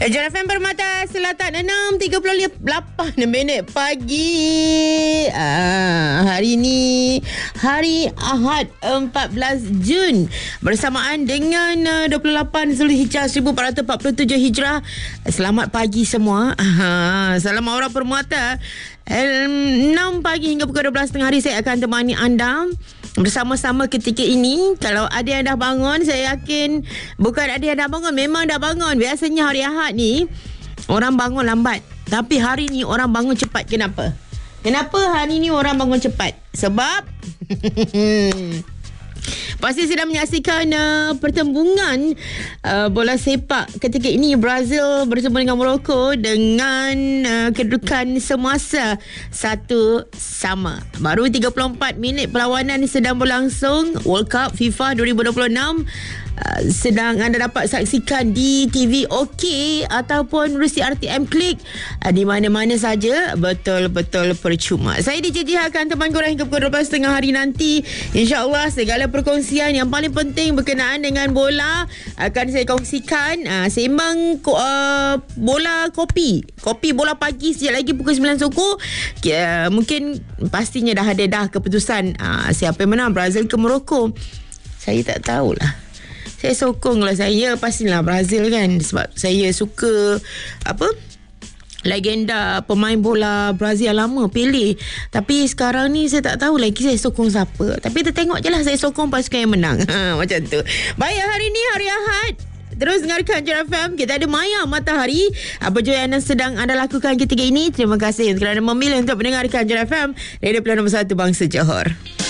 JFM Permata Selatan 6.38 pagi. Hari ini hari Ahad 14 Jun bersamaan dengan 28 Zulhijjah 1447 Hijrah. Selamat pagi semua. Salam Aura Permata. 6 pagi hingga pukul 12 tengah hari saya akan temani anda bersama-sama ketika ini. Kalau ada yang dah bangun, saya yakin bukan ada yang dah bangun, memang dah bangun. Biasanya hari Ahad ni orang bangun lambat, tapi hari ni orang bangun cepat. Kenapa hari ni orang bangun cepat? Sebab pasti sedang menyaksikan pertembungan bola sepak ketika ini. Brazil bertemu dengan Morocco dengan kedudukan semasa 1-1. Baru 34 minit perlawanan sedang berlangsung. World Cup FIFA 2026 sedang anda dapat saksikan di TV OK ataupun Rusi RTM Klik, di mana-mana saja. Betul-betul percuma. Saya DJ Jiha akan teman korang hingga pukul 12.30 hari nanti. InsyaAllah segala perkongsian yang paling penting berkenaan dengan bola akan saya kongsikan. Sembang bola kopi bola pagi sekejap lagi pukul 9 suku. Mungkin pastinya dah ada keputusan siapa yang menang, Brazil ke Morocco. Saya tak tahulah. Saya sokonglah, saya pastilah Brazil kan, sebab saya suka legenda pemain bola Brazil lama, Pelé. Tapi sekarang ni saya tak tahu lagi saya sokong siapa. Tapi kita tengok je lah, saya sokong pasukan yang menang. Macam tu. Baik, hari ni hari Ahad. Terus dengarkan JFM. Kita ada Maya Matahari. Apa je yang sedang anda lakukan ketika ini? Terima kasih kerana memilih untuk mendengarkan JFM, Radio Pilihan Nombor 1 Bangsa Johor.